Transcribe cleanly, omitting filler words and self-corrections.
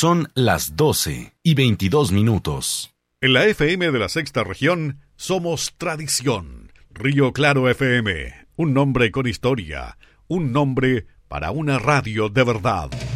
Son las 12:22. En la FM de la Sexta Región somos tradición. Río Claro FM, un nombre con historia, un nombre para una radio de verdad.